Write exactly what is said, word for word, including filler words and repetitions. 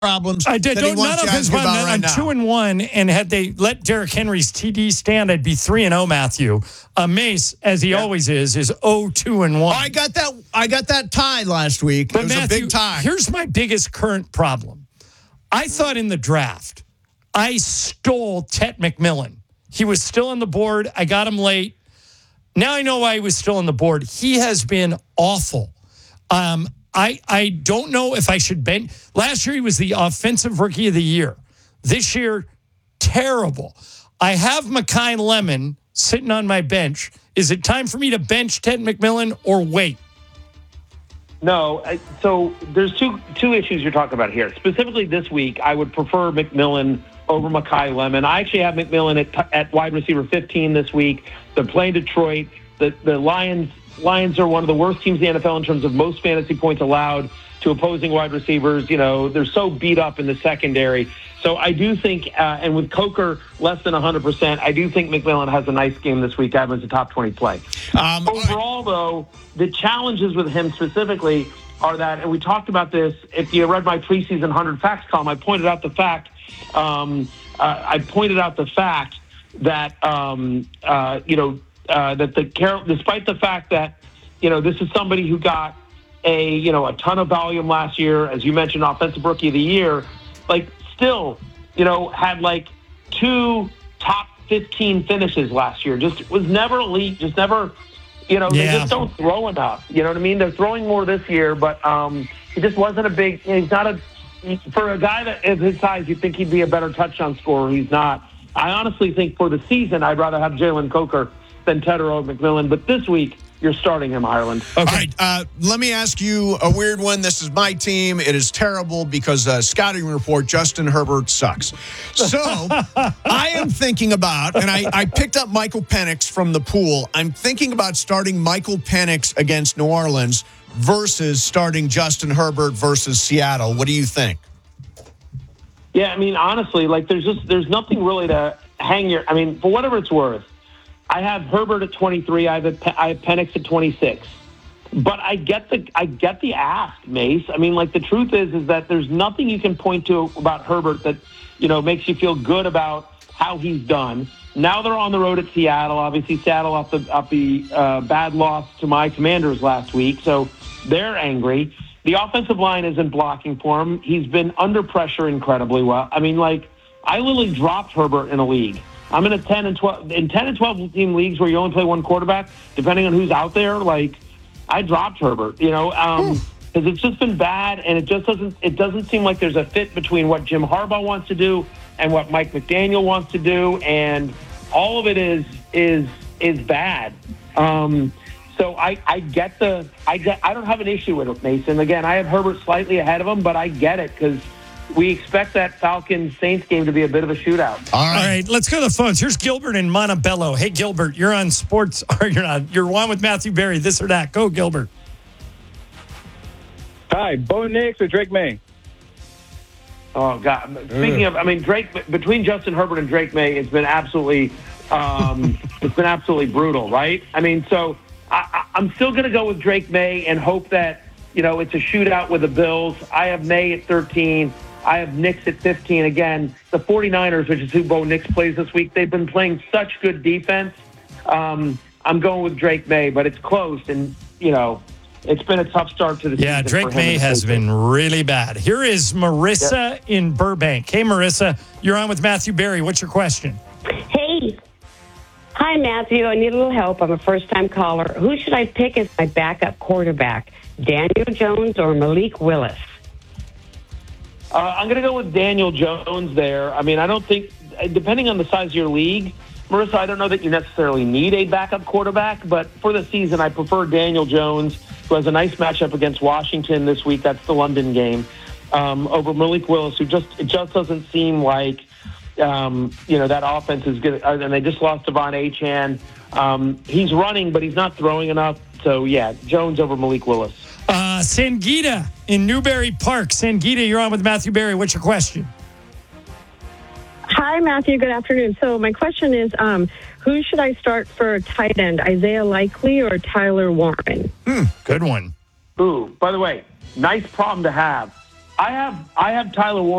problems I did. that he Don't, wants none to of his ask you about I'm, right I'm now. two and one, and had they let Derrick Henry's T D stand, I'd be three and zero. Matthew uh, Mace, as he Yeah. always is, is oh two and one. I got that. I got that tie last week. But it was Matthew, a big tie. Here's my biggest current problem. I thought in the draft, I stole Tet McMillan. He was still on the board. I got him late. Now I know why he was still on the board. He has been awful. Um, I I don't know if I should bench. Last year he was the offensive rookie of the year. This year, terrible. I have Makai Lemon sitting on my bench. Is it time for me to bench Ted McMillan or wait? No, I- so there's two two issues you're talking about here. Specifically this week, I would prefer McMillan over Makai Lemon. I actually have McMillan at, at wide receiver fifteen this week. They're playing Detroit. The the Lions Lions are one of the worst teams in the N F L in terms of most fantasy points allowed to opposing wide receivers. You know, they're so beat up in the secondary. So I do think, uh, and with Coker less than one hundred percent, I do think McMillan has a nice game this week. I have him as a top twenty play. Um, Overall, though, the challenges with him specifically are that, and we talked about this, if you read my preseason one hundred facts column, I pointed out the fact, um, uh, I pointed out the fact that, um, uh, you know, uh, that the Carol, despite the fact that, you know, this is somebody who got a, you know, a ton of volume last year, as you mentioned, offensive rookie of the year, like still, you know, had like two top fifteen finishes last year. Just was never elite, just never, you know, Yeah. they just don't throw enough. You know what I mean? They're throwing more this year, but um, he just wasn't a big, he's not a, for a guy that is his size, you'd think he'd be a better touchdown scorer. He's not. I honestly think for the season, I'd rather have Jalen Coker than Tedero McMillan, but this week, you're starting him, Ireland. All right, uh, let me ask you a weird one. This is my team. It is terrible because uh, scouting report, Justin Herbert sucks. So I am thinking about, and I, I picked up Michael Penix from the pool. I'm thinking about starting Michael Penix against New Orleans versus starting Justin Herbert versus Seattle. What do you think? Yeah, I mean, honestly, like there's just there's nothing really to hang your. I mean, for whatever it's worth, I have Herbert at twenty-three. I have a, I have Penix at twenty-six. But I get the I get the ask, Mace. I mean, like the truth is is that there's nothing you can point to about Herbert that you know makes you feel good about how he's done. Now they're on the road at Seattle. Obviously, Seattle off the off the uh, bad loss to my Commanders last week, so they're angry. The offensive line isn't blocking for him. He's been under pressure incredibly well. I mean, like I literally dropped Herbert in a league. I'm in a ten and twelve in ten and twelve team leagues where you only play one quarterback, depending on who's out there. Like, I dropped Herbert, you know, um, because it's just been bad, and it just doesn't. It doesn't seem like there's a fit between what Jim Harbaugh wants to do and what Mike McDaniel wants to do, and all of it is is is bad. Um, so I, I get the I get I don't have an issue with it, Mason. Again, I have Herbert slightly ahead of him, but I get it because we expect that Falcons-Saints game to be a bit of a shootout. All All right. right, let's go to the phones. Here's Gilbert in Montebello. Hey, Gilbert, you're on sports, or you're not. You're on with Matthew Berry, this or that. Go, Gilbert. Hi, Bo Nix or Drake May? Oh God! Speaking of, I mean, Drake between Justin Herbert and Drake May, it's been absolutely, um, it's been absolutely brutal, right? I mean, so I, I, I'm still going to go with Drake May and hope that you know it's a shootout with the Bills. I have May at thirteen. I have Nix at fifteen. Again, the 49ers, which is who Bo Nix plays this week, they've been playing such good defense. Um, I'm going with Drake May, but it's close, and you know. It's been a tough start to the season. Yeah, Drake for him May and has Patriots. been really bad. Here is Marissa yep. in Burbank. Hey, Marissa, you're on with Matthew Berry. What's your question? Hey. Hi, Matthew. I need a little help. I'm a first-time caller. Who should I pick as my backup quarterback, Daniel Jones or Malik Willis? Uh, I'm going to go with Daniel Jones there. I mean, I don't think, depending on the size of your league, Marissa, I don't know that you necessarily need a backup quarterback, but for the season, I prefer Daniel Jones, who has a nice matchup against Washington this week. That's the London game, um, over Malik Willis, who just it just doesn't seem like um, you know that offense is good. And they just lost Devon Achane. Um, he's running, but he's not throwing enough. So yeah, Jones over Malik Willis. Uh, Sangita in Newbury Park. Sangita, you're on with Matthew Berry. What's your question? Hi, Matthew. Good afternoon. So my question is, um, who should I start for tight end, Isaiah Likely or Tyler Warren? Hmm, good one. Ooh, by the way, nice problem to have. I have I have Tyler Warren.